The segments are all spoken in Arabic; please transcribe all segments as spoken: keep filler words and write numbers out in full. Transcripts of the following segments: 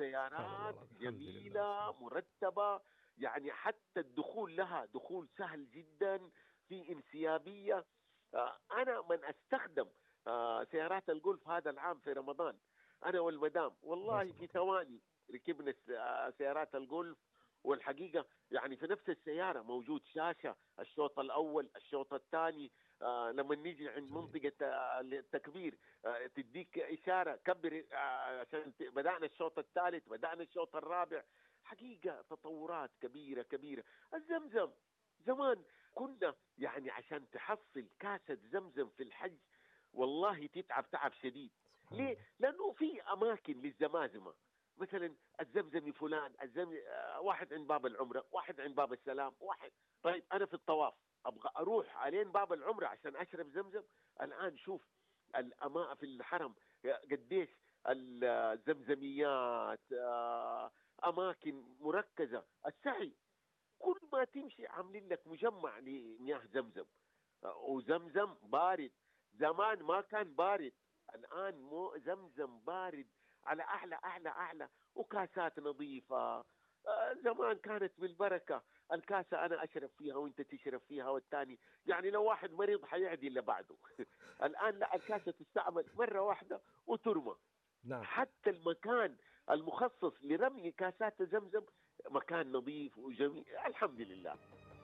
سبحان الله سيارات العظيم، الحمد لله. جميلة مرتبة، يعني حتى الدخول لها دخول سهل جدا، في انسيابية. آه، أنا من أستخدم آه، سيارات الجولف هذا العام في رمضان، أنا والمدام، ما والله شاء الله في تبارك. ثواني ركبنا الس- آه، سيارات الجولف. والحقيقة يعني في نفس السيارة موجود شاشة الشوط الأول الشوط الثاني. آه لما نيجي عند جميل. منطقة آه التكبير آه تديك إشارة كبر، آه عشان ت- بدأنا الشوط الثالث بدأنا الشوط الرابع. حقيقة تطورات كبيرة كبيرة. الزمزم زمان كنا يعني عشان تحصل كاسة زمزم في الحج والله تتعب تعب شديد. سبحان ليه؟ الله. لأنه في أماكن للزمازمة، مثلا الزمزمي فلان الزم... آه، واحد عند باب العمرة، واحد عند باب السلام، واحد. طيب أنا في الطواف أبغى أروح علين باب العمرة عشان أشرب زمزم. الآن شوف الأماء في الحرم قديش الزمزميات، آه، أماكن مركزة. السعي كل ما تمشي عاملين لك مجمع لمياه زمزم، آه، وزمزم بارد. زمان ما كان بارد، الآن مو زمزم بارد على أعلى أعلى أعلى، وكاسات نظيفة. آه، زمان كانت بالبركة، الكاسة أنا أشرب فيها وأنت تشرب فيها والتاني، يعني لو واحد مريض حيعدي اللي بعده. الآن لا، الكاسة تستعمل مرة واحدة وترمى. نعم. حتى المكان المخصص لرمي كاسات زمزم مكان نظيف وجميل، الحمد لله.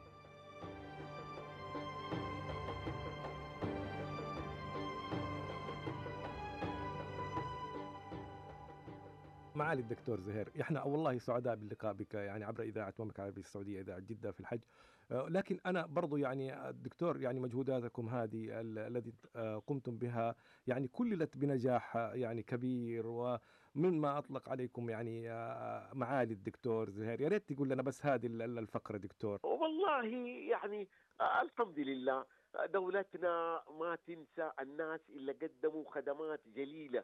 معالي الدكتور زهير، احنا والله سعداء باللقاء بك يعني عبر اذاعه المملكه العربيه السعوديه، اذاعه جده في الحج. آه، لكن انا برضو يعني الدكتور يعني مجهوداتكم هذه ال- التي آه، قمتم بها يعني كللت بنجاح آه، يعني كبير، ومما اطلق عليكم يعني آه، معالي الدكتور زهير. يا ريت تقول لنا بس هذه ال- ال- الفقره دكتور. والله يعني آه، الحمد لله. آه، دولتنا ما تنسى الناس اللي قدموا خدمات جليلة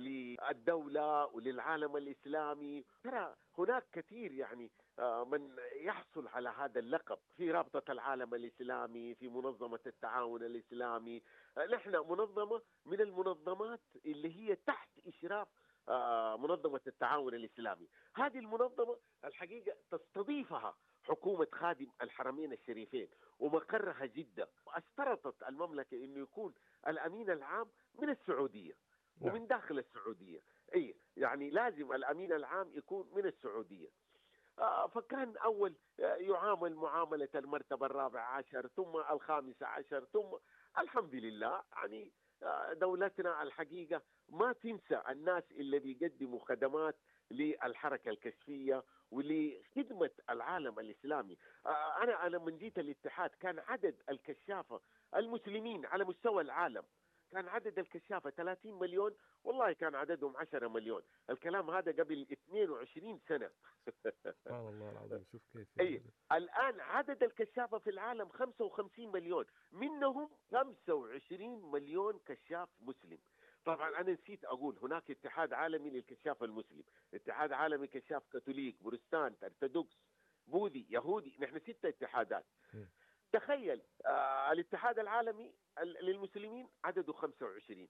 للدولة وللعالم الإسلامي. ترى هناك كثير يعني آه، من يحصل على هذا اللقب في رابطة العالم الإسلامي، في منظمة التعاون الإسلامي. آه، نحن منظمة من المنظمات اللي هي تحت إشراف آه، منظمة التعاون الإسلامي. هذه المنظمة الحقيقة تستضيفها حكومة خادم الحرمين الشريفين، ومقرها جدة. اشترطت المملكة أنه يكون الأمين العام من السعودية نعم. ومن داخل السعودية. أي يعني لازم الأمين العام يكون من السعودية. آه، فكان أول آه، يعامل معاملة المرتبة الرابعة عشر ثم الخامسة عشر ثم. الحمد لله يعني آه، دولتنا الحقيقة ما تنسى الناس اللي بيقدموا خدمات للحركة الكشفية ولخدمة العالم الإسلامي. آه، أنا أنا من جيت الاتحاد كان عدد الكشافة المسلمين على مستوى العالم، كان عدد الكشافة ثلاثين مليون، والله كان عددهم عشرة مليون. الكلام هذا قبل اثنين وعشرين سنة. سبحان الله العظيم، شوف كيف اي يعني. الان عدد الكشافه في العالم خمسة وخمسين مليون، منهم خمسة وعشرين مليون كشاف مسلم. طبعا انا نسيت اقول هناك اتحاد عالمي للكشاف المسلم، اتحاد عالمي كشاف كاثوليك بروتستانت ارثوذكس بوذي يهودي، نحن ستة اتحادات. مم. تخيل آه الاتحاد العالمي ال- للمسلمين عدده خمسة وعشرين،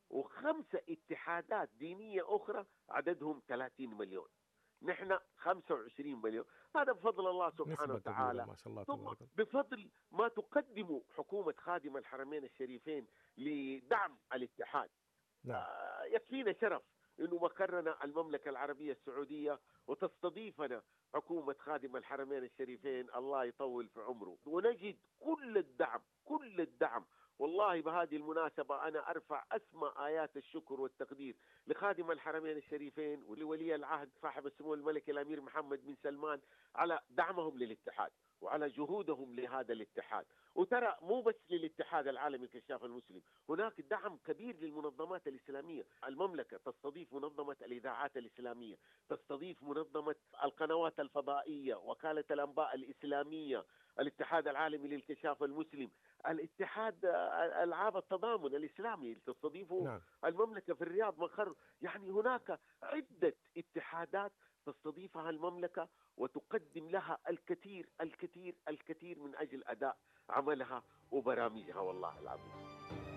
وخمسة اتحادات دينية أخرى عددهم ثلاثين مليون، نحن خمسة وعشرين مليون. هذا بفضل الله سبحانه نسبة كبيرة وتعالى، ما شاء الله ثم تبارك الله. بفضل ما تقدم حكومة خادم الحرمين الشريفين لدعم الاتحاد. نعم. آه، يكفينا شرف انه مقرنا المملكه العربيه السعوديه، وتستضيفنا حكومه خادم الحرمين الشريفين الله يطول في عمره، ونجد كل الدعم كل الدعم. والله بهذه المناسبة أنا أرفع أسمى آيات الشكر والتقدير لخادم الحرمين الشريفين ولولي العهد صاحب السمو الملكي الأمير محمد بن سلمان على دعمهم للاتحاد وعلى جهودهم لهذا الاتحاد. وترى مو بس للاتحاد العالمي للكشاف المسلم، هناك دعم كبير للمنظمات الإسلامية. المملكة تستضيف منظمة الإذاعات الإسلامية، تستضيف منظمة القنوات الفضائية، وكالة الأنباء الإسلامية، الاتحاد العالمي للكشاف المسلم، الاتحاد آه، ألعاب التضامن الإسلامي تستضيفه نعم. المملكة في الرياض مقر. يعني هناك عدة اتحادات تستضيفها المملكة وتقدم لها الكثير الكثير الكثير من أجل أداء عملها وبرامجها، والله العظيم.